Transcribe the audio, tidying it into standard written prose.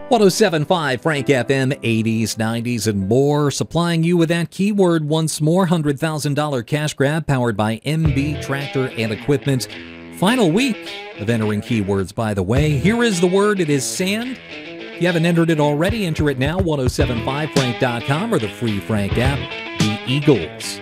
107.5 Frank FM, 80s, 90s, and more, supplying you with that keyword once more. $100,000 cash grab powered by MB Tractor and Equipment. Final week of entering keywords, by the way. Here is the word. It is sand. If you haven't entered it already, enter it now, 1075frank.com or the free Frank app. The Eagles